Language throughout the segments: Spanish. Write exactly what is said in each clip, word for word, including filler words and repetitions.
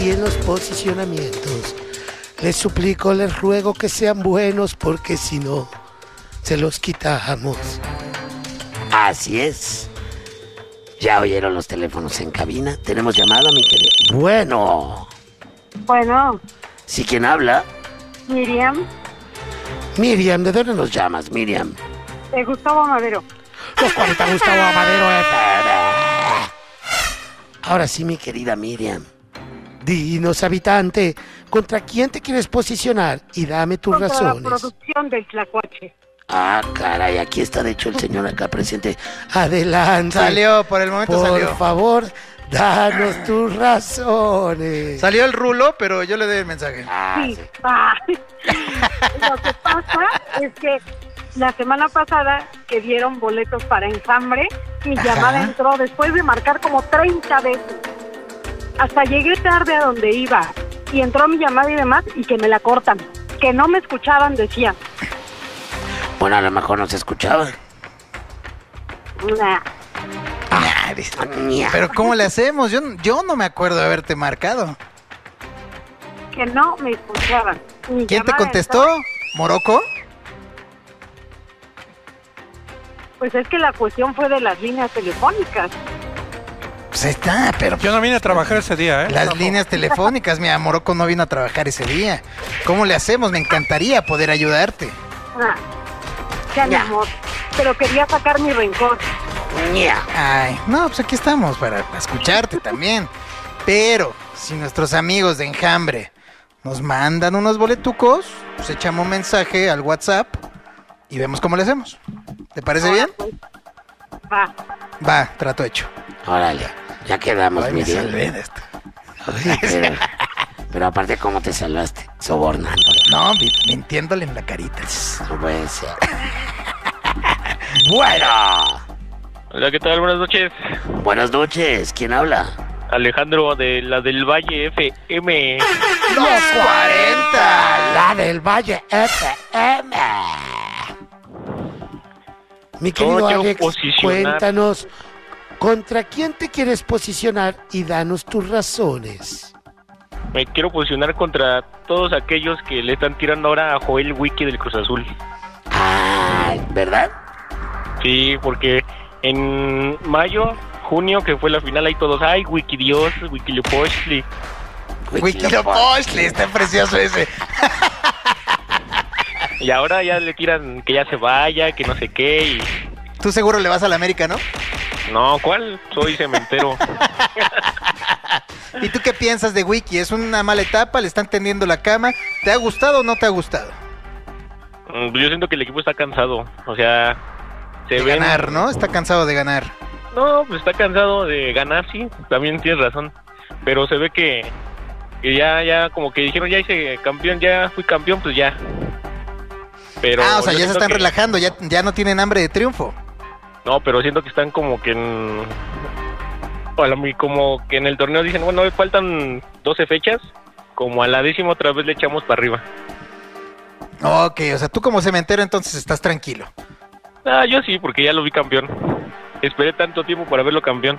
Y en los posicionamientos, les suplico, les ruego que sean buenos, porque si no, se los quitamos. Así es. Ya oyeron los teléfonos en cabina. Tenemos llamada, mi querido. Bueno. Bueno. ¿Sí, quién habla? Miriam. Miriam, ¿de dónde nos llamas, Miriam? De Gustavo Amadero. Los cuarenta Gustavo Amadero F M. Ahora sí, mi querida Miriam. Dinos, habitante, ¿contra quién te quieres posicionar? Y dame tus Contra razones. La producción del Tlacuache. Ah, caray, aquí está de hecho el señor acá presente. Adelante. Salió, por el momento por salió. Por favor, danos tus razones. Salió el rulo, pero yo le doy el mensaje. Ah, Sí. sí. Ah. Lo que pasa es que la semana pasada que dieron boletos para Enjambre, mi Ajá. llamada entró después de marcar como treinta veces. Hasta llegué tarde a donde iba y entró mi llamada y demás y que me la cortan. Que no me escuchaban, decían. Bueno, a lo mejor no se escuchaba. Nah. Ah, pero ¿cómo le hacemos? Yo, yo no me acuerdo de haberte marcado. Que no me escuchaban. Mi ¿Quién te llamada contestó? entró. ¿Moroco? Pues es que la cuestión fue de las líneas telefónicas. Pues ahí está, pero Yo no vine a trabajar ese día, ¿eh? las líneas telefónicas, mira, Moroco no vino a trabajar ese día. ¿Cómo le hacemos? Me encantaría poder ayudarte. Ah, ya mi Ya. amor. Pero quería sacar mi rencor. Ña. Ay, no, pues aquí estamos para escucharte también. Pero si nuestros amigos de Enjambre nos mandan unos boletucos, pues echamos un mensaje al WhatsApp y vemos cómo le hacemos. ¿Te parece Ahora, bien? pues, va. Va, trato hecho. Órale, ya quedamos, Ay, me Miriam. salvé de esto. Ay, pero, pero aparte, ¿cómo te salvaste? Sobornándole. No, mi- mintiéndole en la carita. No puede ser. Bueno. Hola, ¿qué tal? Buenas noches. Buenas noches. ¿Quién habla? Alejandro de la del Valle F M. Los cuarenta. La del Valle F M. Mi querido No, quiero Alex, posicionar. cuéntanos, ¿contra quién te quieres posicionar? Y danos tus razones. Me quiero posicionar contra todos aquellos que le están tirando ahora a Joel Wiki del Cruz Azul. Ah, ¿verdad? Sí, porque en mayo, junio, que fue la final, ahí todos, ay, Wiki Dios, Wiki Leopoldli. Wikilopochtli, está precioso ese. Y ahora ya le tiran que ya se vaya, que no sé qué, y... Tú seguro le vas a la América, ¿no? No, ¿cuál? Soy cementero. ¿Y tú qué piensas de Wiki? ¿Es una mala etapa? ¿Le están tendiendo la cama? ¿Te ha gustado o no te ha gustado? Mm, Yo siento que el equipo está cansado, o sea... Se De ven... ganar, ¿no? Está cansado de ganar. No, pues está cansado de ganar, sí, también tienes razón. Pero se ve que, que ya, ya, como que dijeron, ya hice campeón, ya fui campeón, pues ya. Pero Ah, o sea, yo ya se siento están que- relajando, ya, ya no tienen hambre de triunfo. No, pero siento que están como que en... o a la- como que en el torneo dicen, bueno, me faltan doce fechas, como a la décima otra vez le echamos para arriba. Ok, o sea, tú como cementero entonces estás tranquilo. Ah, yo sí, porque ya lo vi campeón. Esperé tanto tiempo para verlo campeón.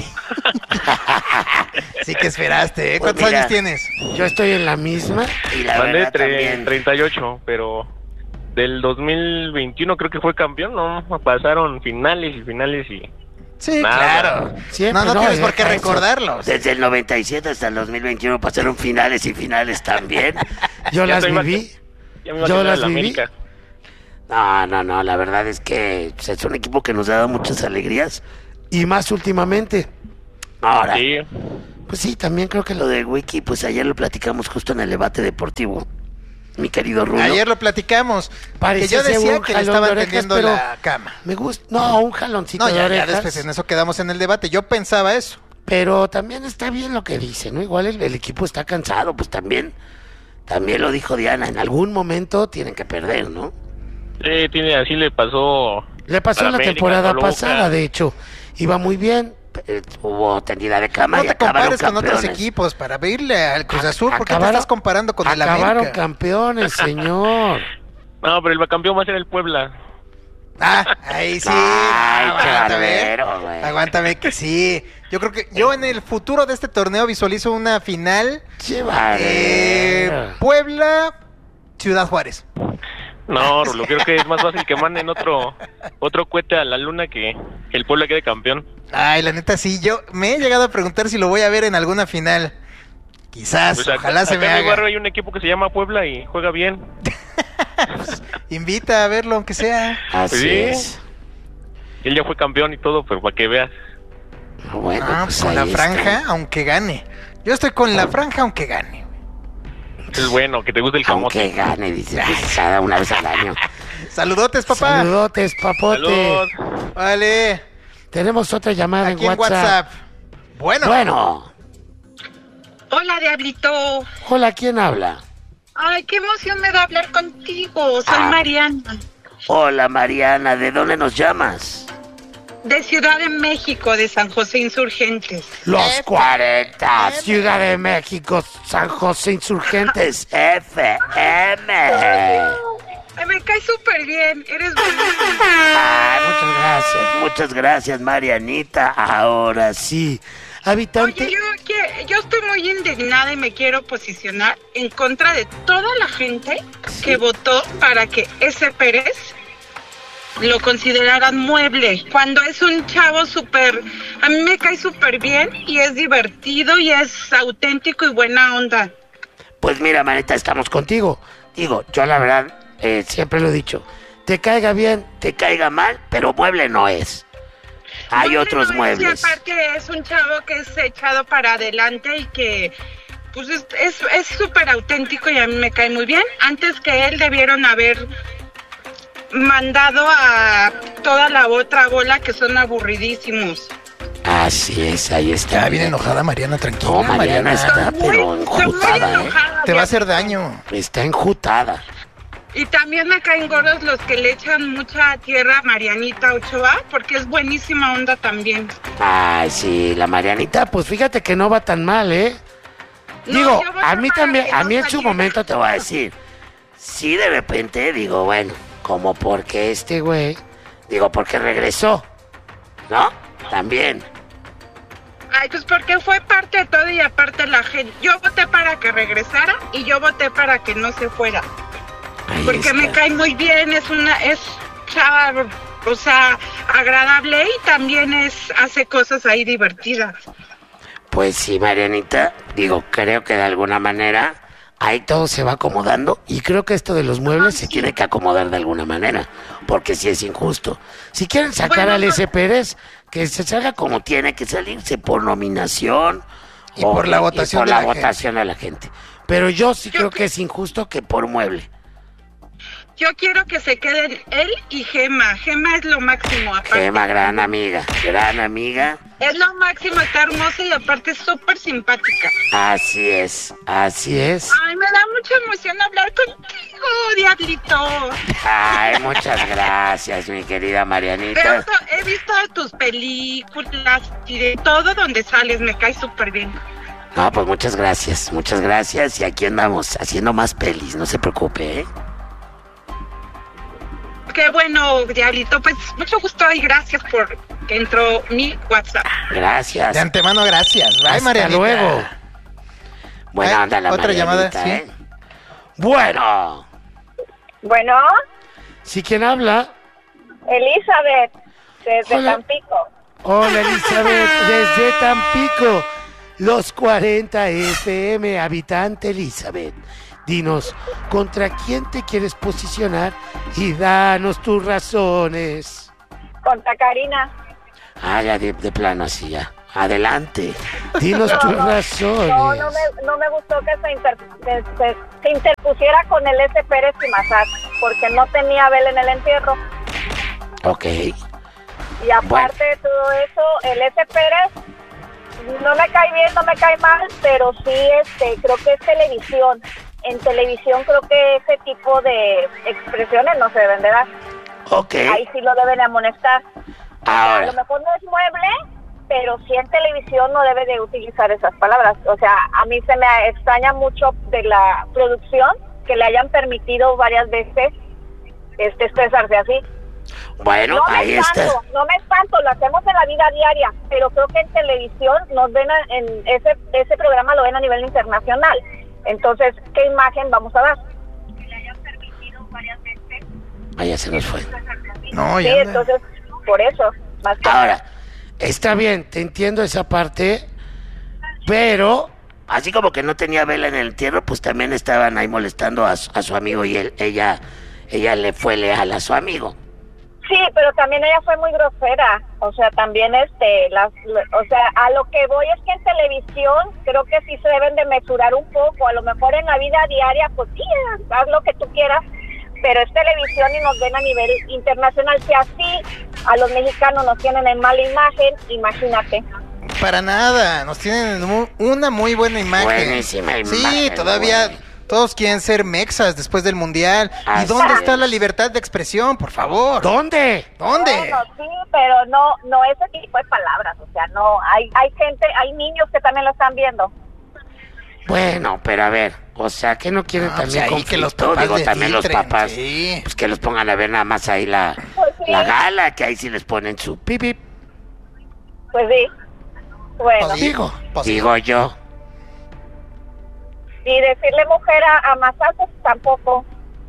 Sí que esperaste, ¿eh? Pues ¿Cuántos mira, años tienes? Yo estoy en la misma y la Mandé verdad tre- también. treinta y ocho, pero del dos mil veintiuno creo que fue campeón, ¿no? Pasaron finales y finales y... Sí, Nada. claro. Siempre, no, no tienes deja por qué eso. recordarlos. Desde el noventa y siete hasta el dos mil veintiuno pasaron finales y finales también. Yo Ya las estoy más- viví. Ya me iba a Yo quedar las en la viví. América. No, no, no, la verdad es que pues, es un equipo que nos ha dado muchas alegrías y más últimamente. Ahora, Sí, pues sí, también creo que lo de Wiki, pues ayer lo platicamos justo en el debate deportivo, mi querido Rulo. Ayer lo platicamos. Que Parecía yo ser decía un que le jalón estaban de orejas, tendiendo pero la cama. Me gusta, no, un jaloncito No, de ya, ya orejas, después en eso quedamos en el debate. Yo pensaba eso. pero también está bien lo que dice, ¿no? Igual el, el equipo está cansado, pues también, también lo dijo Diana, en algún momento tienen que perder, ¿no? sí, tiene, así le pasó... Le pasó a en la América, temporada Toluca. pasada, de hecho, iba muy bien, eh, hubo tendida de cama No y te acabaron compares con otros campeones. equipos para verle al Cruz Azul. ¿Por qué te Acabaron- estás comparando con el Acabaron América? campeones, señor. No, pero el campeón va a ser el Puebla. Ah, ahí sí. Ay, qué aguántame. barbero, güey. Aguántame que sí. Yo creo que yo en el futuro de este torneo visualizo una final eh, Puebla, Ciudad Juárez. No, Rulo, creo que es más fácil que manden otro otro cohete a la luna que el Puebla quede campeón. Ay, la neta sí, yo me he llegado a preguntar si lo voy a ver en alguna final. Quizás, Pues ojalá acá, se acá me en mi haga. barrio hay un equipo que se llama Puebla y juega bien. Pues, invita a verlo, aunque sea. Así Sí. es. Él ya fue campeón y todo, pero para que veas. Bueno, Ah, pues con la ahí franja, está. aunque gane. Yo estoy con la franja, aunque gane. Es bueno, que te guste el camote. Aunque gane, dice, pues, cada una vez al año. Saludotes, papá. Saludotes, papote. Salud. Vale. Tenemos otra llamada Aquí en en WhatsApp. WhatsApp. Bueno. Bueno. Hola, Diablito. Hola, ¿quién habla? Ay, qué emoción me da hablar contigo. Soy Ah. Mariana, Hola, Mariana, ¿de dónde nos llamas? de Ciudad de México, de San José Insurgentes. Los F- cuarenta, F- Ciudad de México, San José Insurgentes, F M. Ay, me cae súper bien. Eres buenísima. Ay, muchas gracias, muchas gracias, Marianita. Ahora sí, habitante. Oye, yo, que- yo estoy muy indignada y me quiero posicionar en contra de toda la gente que votó para que ese Pérez lo consideraran mueble, cuando es un chavo súper, a mí me cae súper bien y es divertido y es auténtico y buena onda. Pues mira, Manita, estamos contigo. Digo, yo la verdad, eh, siempre lo he dicho, te caiga bien, te caiga mal, pero mueble no es. Hay Mueble otros no es, muebles. Y aparte es un chavo que es echado para adelante y que pues es es es súper auténtico y a mí me cae muy bien. Antes que él debieron haber mandado a toda la otra bola que son aburridísimos. Así es, ahí está. Ya bien enojada, Mariana, tranquila. No, Mariana está, Muy- pero estoy muy enjutada, ¿eh? enojada, Te va a hacer Diablito. daño. Está enjutada. Y también me caen gordos los que le echan mucha tierra a Marianita Ochoa, porque es buenísima onda también. Ay, sí, la Marianita, pues fíjate que no va tan mal, ¿eh? No, Digo, yo voto a mí para también, que a no mí en su saliera. momento te voy a decir, sí, de repente digo, bueno, como porque este güey, digo, porque regresó, ¿no? También. Ay, pues porque fue parte de todo y aparte la gente. Yo voté para que regresara y yo voté para que no se fuera. Ahí Porque está. me cae muy bien, es una, es chava, o sea, agradable y también es, hace cosas ahí divertidas. Pues sí, Marianita, digo, creo que de alguna manera ahí todo se va acomodando y creo que esto de los muebles se tiene que acomodar de alguna manera, porque si es injusto. Si quieren sacar Bueno, al no- S. Pérez, que se salga como tiene que salirse, por nominación Y por la votación por de la la votación de la gente. Pero yo sí Yo creo que- que es injusto que por mueble. Yo quiero que se queden él y Gema. Gema es lo máximo, aparte. Gema, gran amiga, gran amiga. Es lo máximo, está hermosa y aparte es súper simpática. Así es, así es. Ay, me da mucha emoción hablar contigo, Diablito. Ay, muchas gracias, mi querida Veo Marianita. to- he visto tus películas y de todo donde sales, me cae súper bien. No, pues muchas gracias, muchas gracias. Y aquí andamos haciendo más pelis, no se preocupe, ¿eh? Qué bueno, Diablito, pues mucho gusto y gracias por que entró mi WhatsApp. Gracias. De antemano, gracias. Bye, Hasta Marianita. luego. Buena Ay, onda la otra llamada, Marianita, sí. ¿eh? Bueno, Bueno, ¿sí quién habla? Elizabeth, desde Hola. Tampico. Hola, Elizabeth, desde Tampico. Los cuarenta F M, habitante Elizabeth. Dinos, ¿contra quién te quieres posicionar? Y danos tus razones. Contra Karina. Ah, ya de, de plano así ya. Adelante. Dinos tus razones. No, no me, no me gustó que se, inter- que se, se interpusiera con el S. Pérez y Mazat, porque no tenía vela en el entierro. Ok. Y aparte Bueno. de todo eso, el S. Pérez no me cae bien, no me cae mal, pero sí este, creo que es televisión. En televisión creo que ese tipo de expresiones no se deben de dar. Ok. Ahí sí lo deben de amonestar. A lo Ahora, mejor no es mueble, pero sí en televisión no debe de utilizar esas palabras. O sea, a mí se me extraña mucho de la producción que le hayan permitido varias veces este expresarse así. Bueno, no me ahí espanto, está. no me espanto, lo hacemos en la vida diaria, pero creo que en televisión nos ven a- en ese ese programa lo ven a nivel internacional. Entonces, ¿qué imagen vamos a dar? Ah, ya se nos fue. No, Sí, ya anda. entonces, por eso, más que Ahora, está bien, te entiendo esa parte, pero así como que no tenía vela en el entierro, pues también estaban ahí molestando a, su- a su amigo y él, ella, ella le fue leal a su amigo. sí, pero también ella fue muy grosera, o sea, también este, las, o sea, a lo que voy es que en televisión creo que sí se deben de mesurar un poco, a lo mejor en la vida diaria, pues sí, haz lo que tú quieras, pero es televisión y nos ven a nivel internacional, si así a los mexicanos nos tienen en mala imagen, imagínate. Para nada, nos tienen mu- una muy buena imagen. Buenísima Sí, imagen, todavía güey. todos quieren ser mexas después del mundial. ¿Y Así dónde está es. la libertad de expresión, por favor? ¿Dónde? ¿Dónde? Bueno, sí, pero no, no ese tipo de palabras, o sea, no, hay, hay gente, hay niños que también lo están viendo. Bueno, pero a ver, o sea, que no quieren Ah, pues también ahí que los conflicto? papás Digo, le también los filtren, papás, sí. pues que los pongan a ver nada más ahí la, Pues sí. la gala, que ahí sí les ponen su pipip. Pues sí, bueno, Pues sí. Digo, Pues sí. digo yo. y decirle mujer a, a Mazazo tampoco.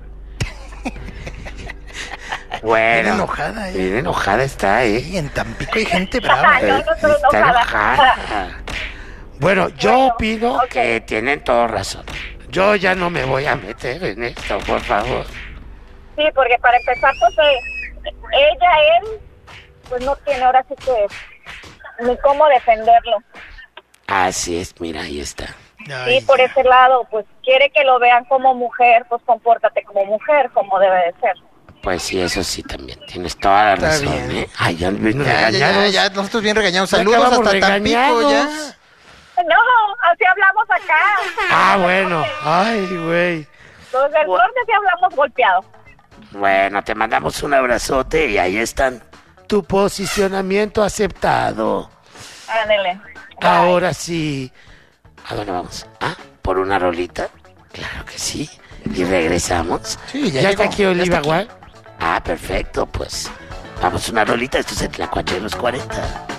Bueno. Bien enojada, eh. Bien enojada está, ¿eh? Sí, en Tampico hay gente brava. Ay, no, ¿eh? no estoy Está enojada. enojada. Bueno, yo Bueno, opino ok. que tienen todo razón. Yo ya no me voy a meter en esto, por favor. Sí, porque para empezar, pues eh, ella, él, pues no tiene ahora sí que ni cómo defenderlo. Así es, mira, ahí está. Ay, Sí, por ya. ese lado, pues quiere que lo vean como mujer, pues compórtate como mujer, como debe de ser. Pues sí, eso sí también. Tienes toda la Está razón, bien. ¿eh? Ay, ya vino Ya, ya, ya, regañados. ya, nosotros bien regañados. Ya Saludos acabamos hasta Tampico, ya. regañados. No, así hablamos acá. Ah, bueno. Ay, güey. Los del Bu- norte sí hablamos golpeados. Bueno, te mandamos un abrazote y ahí están. Tu posicionamiento aceptado. Ándele. Ahora sí. ¿A dónde vamos? ¿Ah? ¿Por una rolita? Claro que sí. Y regresamos. Sí, ya ¿Ya llegó, está aquí ya Oliva está aquí. Gual? Ah, perfecto, pues. Vamos una rolita. Esto es el Tlacuache de los cuarenta.